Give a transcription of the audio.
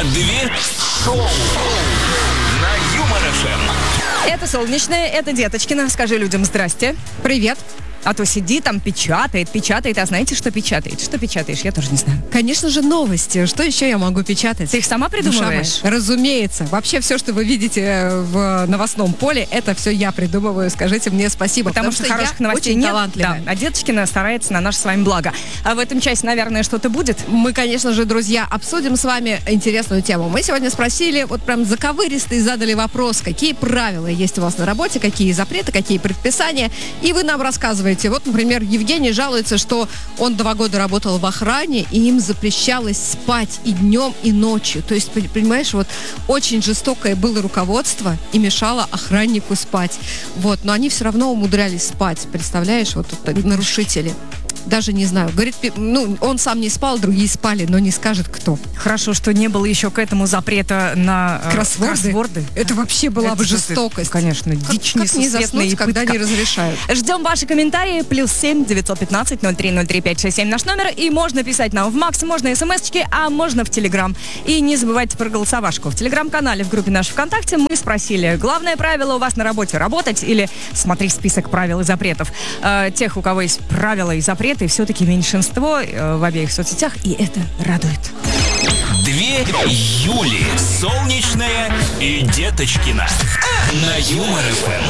Две шоу на Юмор ФМ. Это Солнечное, это Деточкина. Скажи людям здрасте. Привет. А то сиди там, печатает. А знаете, что печатает? Что печатаешь? Я тоже не знаю. Конечно же, новости. Что еще я могу печатать? Ты их сама придумываешь? Разумеется. Вообще все, что вы видите в новостном поле, это все я придумываю. Скажите мне спасибо. Потому что хороших я новостей очень нет. талантливая. Да. А Деточкина старается на наше с вами благо. А в этом часе, наверное, что-то будет? Мы, конечно же, друзья, обсудим с вами интересную тему. Мы сегодня спросили, вот прям заковыристо и задали вопрос, какие правила есть у вас на работе, какие запреты, какие предписания. И вы нам рассказываете. Вот, например, Евгений жалуется, что он 2 года работал в охране, и им запрещалось спать и днем, и ночью. То есть, понимаешь, вот очень жестокое было руководство и мешало охраннику спать. Вот, но они все равно умудрялись спать. Представляешь, вот тут нарушители. Даже не знаю. Говорит, он сам не спал, другие спали, но не скажет кто. Хорошо, что не было еще к этому запрета на кроссворды. Это вообще была бы жестокость. Конечно, дичь несусветная и когда пытка. не разрешают. Ждем ваши комментарии. +7 915 03 03 567 наш номер. И можно писать нам в Макс, можно смс-очки, а можно в Телеграм. И не забывайте про голосовашку. В Телеграм-канале в группе нашей ВКонтакте мы спросили, главное правило у вас на работе — работать или смотреть список правил и запретов. Тех, у кого есть правила и запреты, все-таки меньшинство в обеих соцсетях, и это радует. 2 Юли. Солнечная и Деточкина. На Юмор ФМ.